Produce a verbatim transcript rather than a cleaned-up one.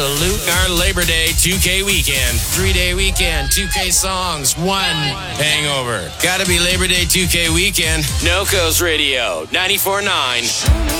Salute our Labor Day two K weekend. Three-day weekend, two K songs, one hangover. Gotta be Labor Day two K weekend. No Coast Radio, ninety-four point nine.